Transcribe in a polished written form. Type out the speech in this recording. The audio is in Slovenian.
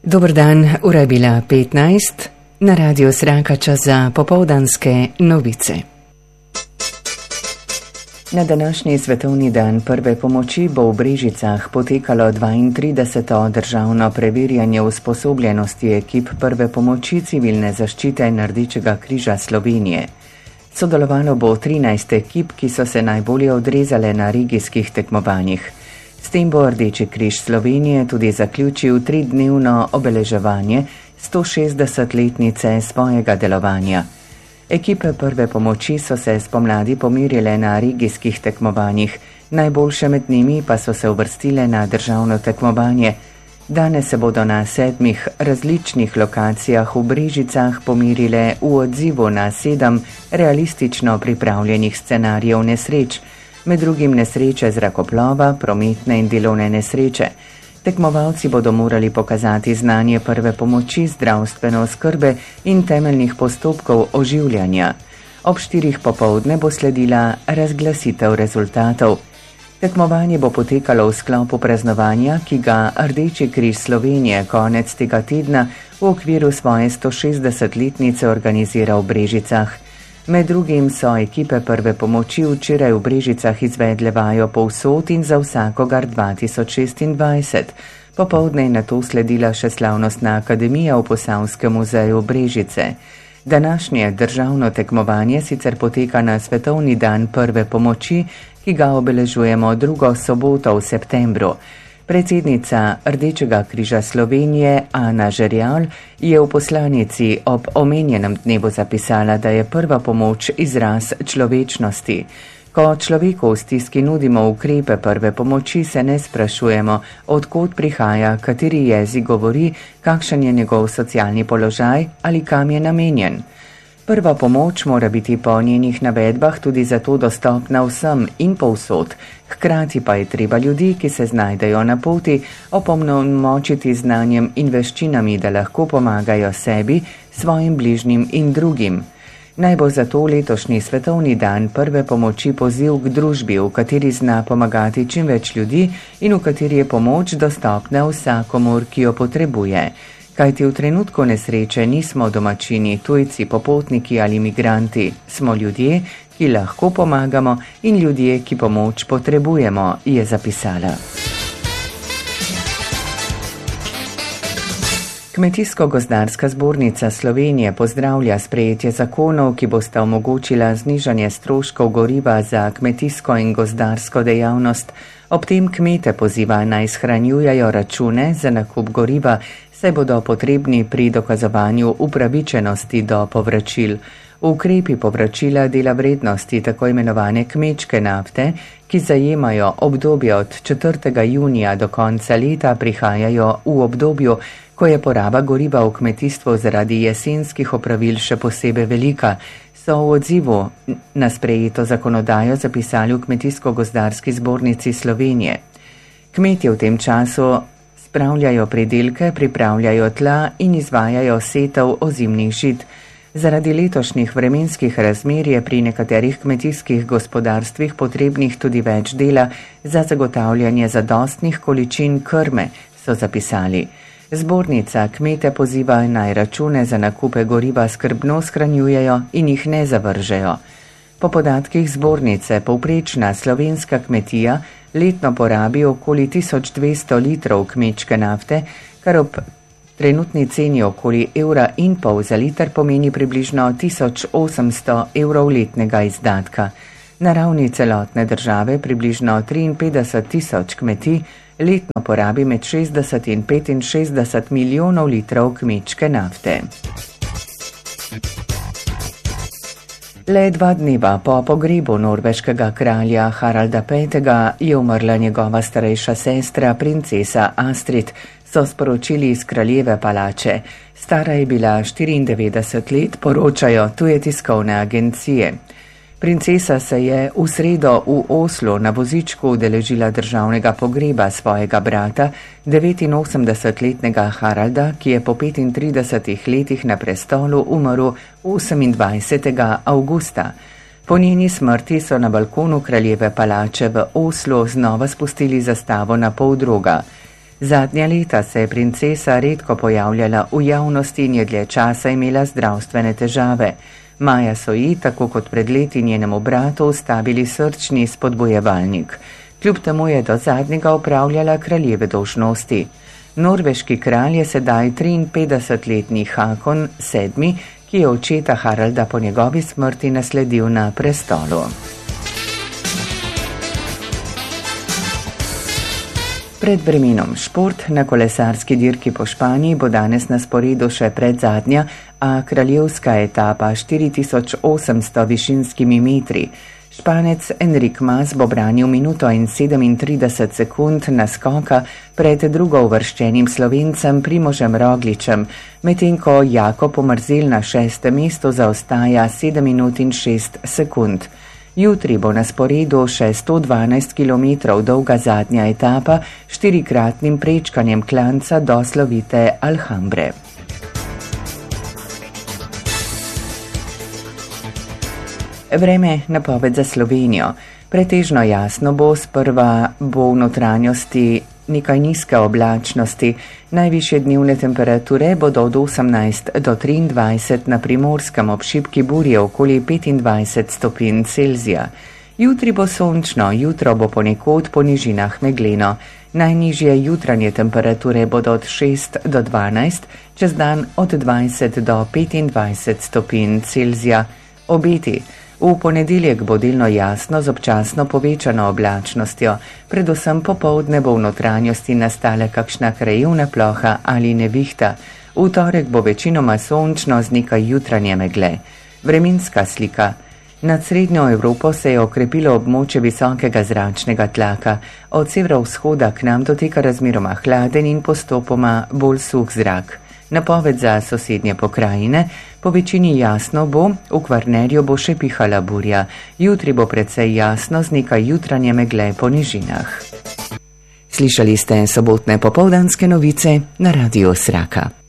Dober dan, ura je bila 15, na radiju Zraka čas za popoldanske novice. Na današnji svetovni dan prve pomoči bo v Brežicah potekalo 32. državno preverjanje usposobljenosti ekip prve pomoči civilne zaščite Rdečega križa Slovenije. Sodelovalo bo 13 ekip, ki so se najbolje odrezale na regijskih tekmovanjih. S tem bo Rdeči križ Slovenije tudi zaključil 3-dnevno obeleževanje 160-letnice svojega delovanja. Ekipe prve pomoči so se spomladi pomirile na regijskih tekmovanjih, najboljše med njimi pa so se uvrstile na državno tekmovanje. Danes se bodo na 7 različnih lokacijah v Brežicah pomirile v odzivu na 7 realistično pripravljenih scenarijev nesreč, med drugim nesreče zrakoplova, prometne in delovne nesreče. Tekmovalci bodo morali pokazati znanje prve pomoči, zdravstvene oskrbe in temeljnih postopkov oživljanja. Ob 4 popoldne bo sledila razglasitev rezultatov. Tekmovanje bo potekalo v sklopu praznovanja, ki ga Rdeči križ Slovenije konec tega tedna v okviru svoje 160-letnice organizira v Brežicah. Med drugim so ekipe prve pomoči včeraj v Brežicah izvedle vajo povsod in za vsakogar 2026. Popoldne je nato sledila še slavnostna akademija v Posavskem muzeju Brežice. Današnje državno tekmovanje sicer poteka na svetovni dan prve pomoči, ki ga obeležujemo drugo soboto v septembru. Predsednica Rdečega križa Slovenije Ana Žerjav je v poslanici ob omenjenem dnevu zapisala, da je prva pomoč izraz človečnosti. Ko človeku v stiski nudimo ukrepe prve pomoči, se ne sprašujemo, od kod prihaja, kateri jezik govori, kakšen je njegov socialni položaj ali kam je namenjen. Prva pomoč mora biti po njenih navedbah tudi zato dostopna vsem in povsod. Hkrati pa je treba ljudi, ki se znajdejo na poti, opolnomočiti znanjem in veščinami, da lahko pomagajo sebi, svojim bližnjim in drugim. Naj bo zato letošnji svetovni dan prve pomoči poziv k družbi, v kateri zna pomagati čim več ljudi in v kateri je pomoč dostopna vsakomur, ki jo potrebuje. Kajti v trenutku nesreče nismo domačini, tujci, popotniki ali migranti. Smo ljudje, ki lahko pomagamo in ljudje, ki pomoč potrebujemo, je zapisala. Kmetijsko-gozdarska zbornica Slovenije pozdravlja sprejetje zakonov, ki bosta omogočila znižanje stroškov goriva za kmetijsko in gozdarsko dejavnost. Ob tem kmete poziva naj shranjujejo račune za nakup goriva, saj bodo potrebni pri dokazovanju upravičenosti do povračil. Ukrepi povračila dela vrednosti tako imenovane kmečke nafte, ki zajemajo obdobje od 4. junija do konca leta, prihajajo v obdobju, ko je poraba goriva v kmetijstvu zaradi jesenskih opravil še posebej velika, so v odzivu na sprejeto zakonodajo zapisali v Kmetijsko-gozdarski zbornici Slovenije. Kmetje v tem času spravljajo pridelke, pripravljajo tla in izvajajo setev ozimnih žit. Zaradi letošnjih vremenskih razmer je pri nekaterih kmetijskih gospodarstvih potrebnih tudi več dela za zagotavljanje zadostnih količin krme, so zapisali. Zbornica kmete poziva naj račune za nakupe goriva skrbno shranjujejo in jih ne zavržejo. Po podatkih zbornice povprečna slovenska kmetija letno porabi okoli 1200 litrov kmečke nafte, kar ob trenutni ceni okoli €1,5 za liter pomeni približno 1800 evrov letnega izdatka. Na ravni celotne države približno 53 tisoč kmetij letno porabi med 60 in 65 milijonov litrov kmečke nafte. Le 2 dneva po pogrebu norveškega kralja Haralda V. je umrla njegova starejša sestra, princesa Astrid, so sporočili iz kraljeve palače. Stara je bila 94 let, poročajo tuje tiskovne agencije. Princesa se je v sredo v Oslu na vozičku udeležila državnega pogreba svojega brata, 89-letnega Haralda, ki je po 35 letih na prestolu umrl 28. avgusta. Po njeni smrti so na balkonu kraljeve palače v Oslu znova spustili zastavo na poldruga. Zadnja leta se je princesa redko pojavljala v javnosti in je dlje časa imela zdravstvene težave. Maja so ji, tako kot pred leti njenemu bratu, ustavili srčni spodbojevalnik. Kljub temu je do zadnjega opravljala kraljeve dolžnosti. Norveški kralj je sedaj 53-letni Hakon VII, ki je očeta Haralda po njegovi smrti nasledil na prestolu. Pred vremenom šport na kolesarski dirki po Španiji bo danes na sporedu še predzadnja, a kraljevska etapa 4800 višinskimi metri. Španec Enric Mas bo branil minuto in 37 sekund naskoka pred drugouvrščenim Slovencem Primožem Rogličem, medtem ko Jakob Omerzel na 6. mestu zaostaja 7 minut in 6 sekund. Jutri bo na sporedu še 112 km dolga zadnja etapa s 4-kratnim prečkanjem klanca do slovite Alhambre. Vreme napoved za Slovenijo. Pretežno jasno bo, sprva bo v notranjosti nekaj nizke oblačnosti. Najvišje dnevne temperature bodo od 18 do 23 na Primorskem, ob šibki burji okoli 25 stopinj Celzija. Jutri bo sončno, jutro bo ponekod po nižinah megleno. Najnižje jutranje temperature bodo od 6 do 12, čez dan od 20 do 25 stopinj Celzija. Obeti. V ponedeljek bo delno jasno z občasno povečano oblačnostjo, predvsem popoldne bo v notranjosti nastala kakšna krajevna ploha ali nevihta. V torek bo večinoma sončno z nekaj jutranje megle. Vremenska slika. Nad srednjo Evropo se je okrepilo območje visokega zračnega tlaka. Od severovzhoda k nam doteka razmeroma hladen in postopoma bolj suh zrak. Napoved za sosednje pokrajine. Po večini jasno bo, v Kvarnerju bo še pihala burja. Jutri bo precej jasno z nekaj jutranje megle po nižinah. Slišali ste sobotne popoldanske novice na Radiu Sraka.